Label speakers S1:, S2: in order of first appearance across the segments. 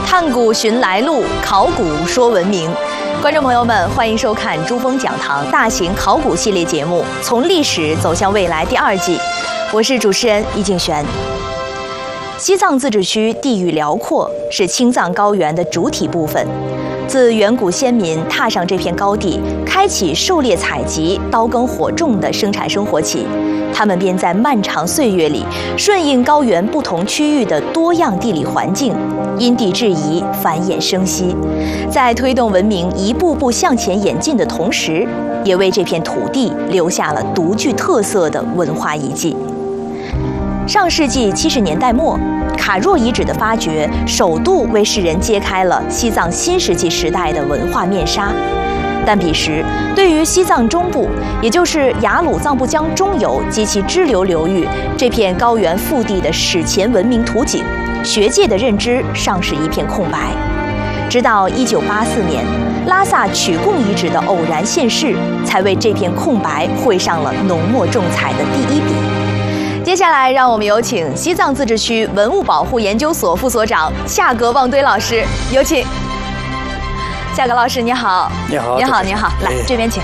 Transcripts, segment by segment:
S1: 探古寻来路，考古说文明。观众朋友们，欢迎收看珠峰讲堂大型考古系列节目《从历史走向未来》第2季，我是主持人易静璇。西藏自治区地域辽阔，是青藏高原的主体部分。自远古先民踏上这片高地，开启狩猎采集、刀耕火种的生产生活起，他们便在漫长岁月里顺应高原不同区域的多样地理环境，因地制宜，繁衍生息，在推动文明一步步向前演进的同时，也为这片土地留下了独具特色的文化遗迹。上世纪70年代末，卡若遗址的发掘首度为世人揭开了西藏新石器时代的文化面纱。但彼时，对于西藏中部，也就是雅鲁藏布江中游及其支流流域这片高原腹地的史前文明图景，学界的认知尚是一片空白。直到1984年，拉萨曲贡遗址的偶然现世，才为这片空白绘上了浓墨重彩的第一笔。接下来，让我们有请西藏自治区文物保护研究所副所长夏格旺堆老师，有请。夏格老师，你好。
S2: 你好。
S1: 你好，你好，来这边请。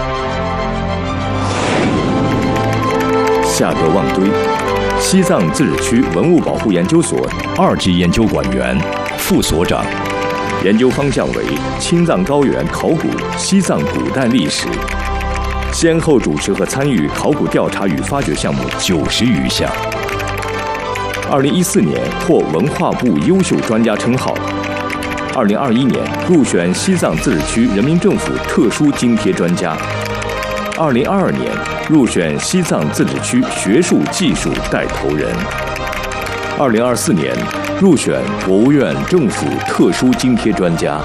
S3: 夏格旺堆，西藏自治区文物保护研究所2级研究管员、副所长，研究方向为青藏高原考古、西藏古代历史。先后主持和参与考古调查与发掘项目90余项。2014年获文化部优秀专家称号。2021年入选西藏自治区人民政府特殊津贴专家。2022年入选西藏自治区学术技术带头人。2024年入选国务院政府特殊津贴专家。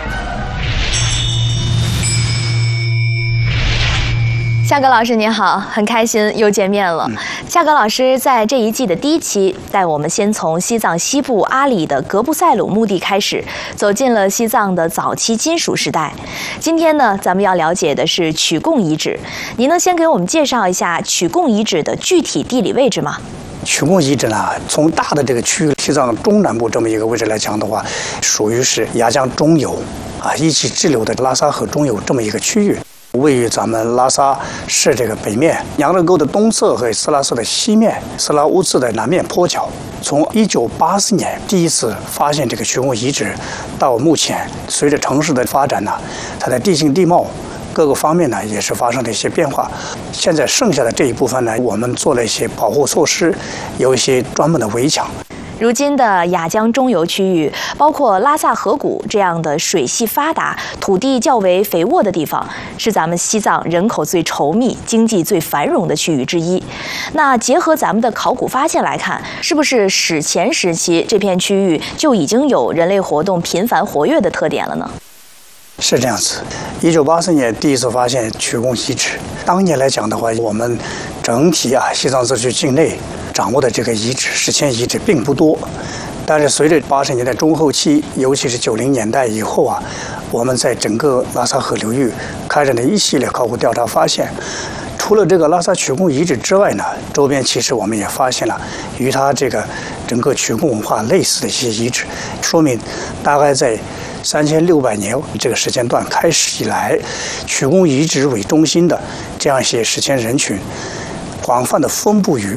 S1: 夏格老师您好，很开心又见面了。夏格老师在这一季的第1期，带我们先从西藏西部阿里的格布塞鲁墓地开始，走进了西藏的早期金属时代。今天呢，咱们要了解的是曲贡遗址。您能先给我们介绍一下曲贡遗址的具体地理位置吗？
S2: 曲贡遗址呢，从大的这个区域，西藏中南部这么一个位置来讲的话，属于是雅江中游一起支流的拉萨河中游这么一个区域。位于咱们拉萨市这个北面，羊热沟的东侧和色拉寺的西面，色拉乌寺的南面坡角。从1984年第一次发现这个曲贡遗址，到目前，随着城市的发展呢，它的地形地貌各个方面呢也是发生了一些变化。现在剩下的这一部分呢，我们做了一些保护措施，有一些专门的围墙。
S1: 如今的雅江中游区域，包括拉萨河谷这样的水系发达、土地较为肥沃的地方，是咱们西藏人口最稠密、经济最繁荣的区域之一。那结合咱们的考古发现来看，是不是史前时期这片区域就已经有人类活动频繁活跃的特点了呢？
S2: 是这样子。1984年第一次发现曲贡遗址，当年来讲的话，我们整体西藏自治区境内掌握的这个遗址，史前遗址并不多。但是随着80年代中后期，尤其是90年代以后我们在整个拉萨河流域开展了一系列考古调查，发现除了这个拉萨曲贡遗址之外呢，周边其实我们也发现了与它这个整个曲贡文化类似的一些遗址，说明大概在3600年这个时间段开始以来，曲贡遗址为中心的这样一些史前人群广泛的分布于